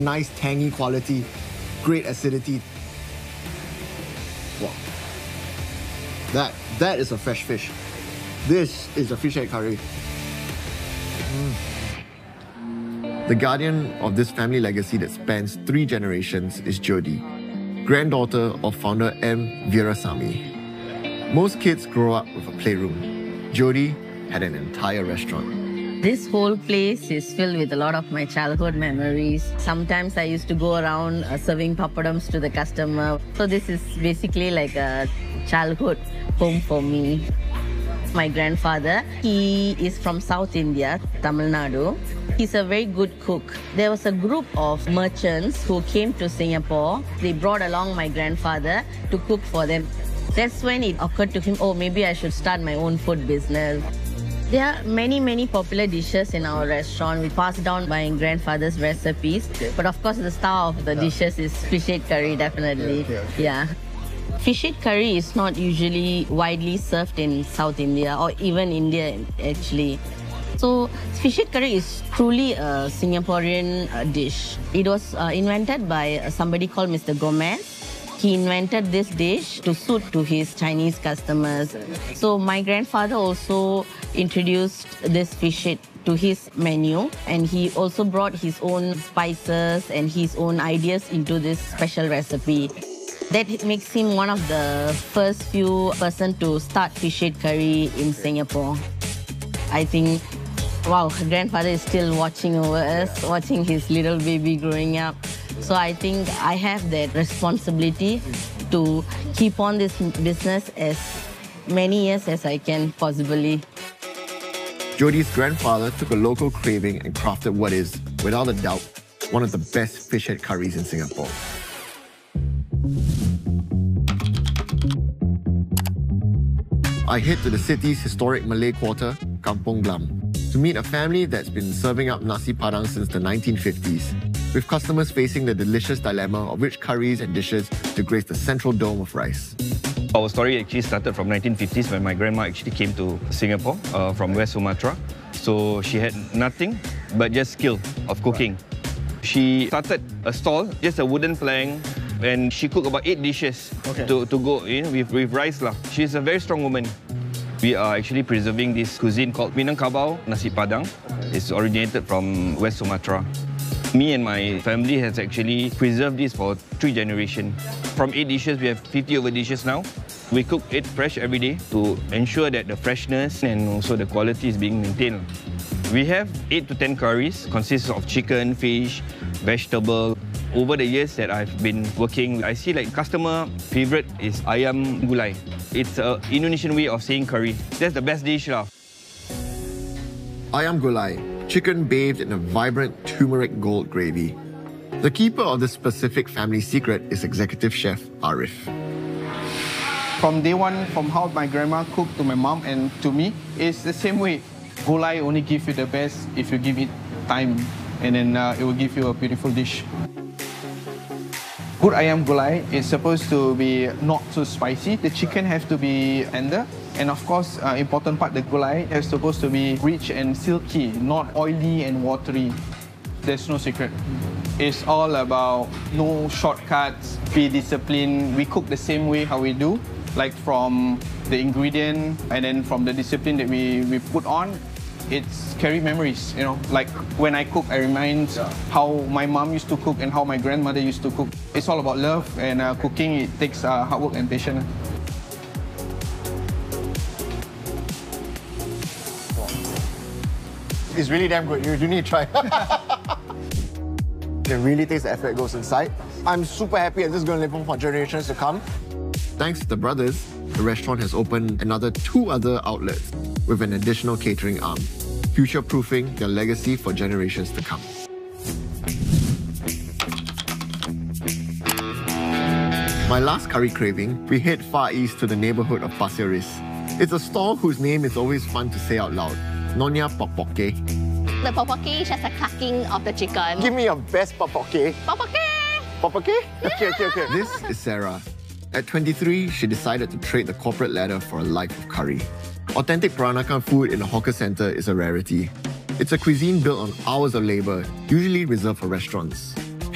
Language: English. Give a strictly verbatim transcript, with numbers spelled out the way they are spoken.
Nice tangy quality, great acidity. Wow. That, that is a fresh fish. This is a fish head curry. Mm. The guardian of this family legacy that spans three generations is Jyoti, granddaughter of founder M. Veerasamy. Most kids grow up with a playroom. Jyoti had an entire restaurant. This whole place is filled with a lot of my childhood memories. Sometimes I used to go around uh, serving papadums to the customer. So this is basically like a childhood home for me. My grandfather, he is from South India, Tamil Nadu. He's a very good cook. There was a group of merchants who came to Singapore. They brought along my grandfather to cook for them. That's when it occurred to him, oh, maybe I should start my own food business. There are many, many popular dishes in our restaurant. We pass down my grandfather's recipes. But of course, the star of the dishes is fish head curry, definitely. Okay, okay. Yeah. Fish head curry is not usually widely served in South India or even India, actually. So, fish head curry is truly a Singaporean uh, dish. It was uh, invented by uh, somebody called Mister Gomez. He invented this dish to suit to his Chinese customers. So, my grandfather also introduced this fish head to his menu, and he also brought his own spices and his own ideas into this special recipe. That makes him one of the first few person to start fish head curry in Singapore. I think, wow, grandfather is still watching over us, watching his little baby growing up. So I think I have that responsibility to keep on this business as many years as I can possibly. Jyoti's grandfather took a local craving and crafted what is, without a doubt, one of the best fish head curries in Singapore. I head to the city's historic Malay quarter, Kampong Glam, to meet a family that's been serving up nasi padang since the nineteen fifties, with customers facing the delicious dilemma of which curries and dishes to grace the central dome of rice. Our story actually started from nineteen fifties when my grandma actually came to Singapore uh, from West Sumatra. So she had nothing but just skill of cooking. She started a stall, just a wooden plank, and she cooked about eight dishes okay. to, to go in with, with rice. Lah. She's a very strong woman. We are actually preserving this cuisine called Minangkabau Nasi Padang. Okay. It's originated from West Sumatra. Me and my family has actually preserved this for three generations. From eight dishes, we have fifty over dishes now. We cook it fresh every day to ensure that the freshness and also the quality is being maintained. We have eight to ten curries, consists of chicken, fish, vegetable. Over the years that I've been working, I see like customer favorite is ayam gulai. It's an Indonesian way of saying curry. That's the best dish lah. Ayam gulai, chicken bathed in a vibrant turmeric gold gravy. The keeper of this specific family secret is executive chef Arif. From day one, from how my grandma cooked to my mom and to me, it's the same way. Gulai only gives you the best if you give it time, and then uh, it will give you a beautiful dish. Good ayam gulai is supposed to be not too spicy. The chicken has to be tender. And of course, uh, important part, the gulai is supposed to be rich and silky, not oily and watery. There's no secret. It's all about no shortcuts, be disciplined. We cook the same way how we do, like from the ingredient and then from the discipline that we, we put on. It's carry memories, you know. Like when I cook, I remind how my mom used to cook and how my grandmother used to cook. It's all about love, and uh, cooking, it takes uh, hard work and patience. It's really damn good. You, you need to try. It really takes the effort that goes inside. I'm super happy and this is going to live on for generations to come. Thanks to the brothers, the restaurant has opened another two other outlets with an additional catering arm, future-proofing their legacy for generations to come. My last curry craving, we head far east to the neighbourhood of Pasir Ris. It's a stall whose name is always fun to say out loud, Nyonya Pokpoke. The Pokpoke is just a clucking of the chicken. Give me your best Pokpoke. Pokpoke! Pokpoke? Okay, okay, okay. This is Sarah. At twenty-three, she decided to trade the corporate ladder for a life of curry. Authentic Peranakan food in a hawker centre is a rarity. It's a cuisine built on hours of labour, usually reserved for restaurants.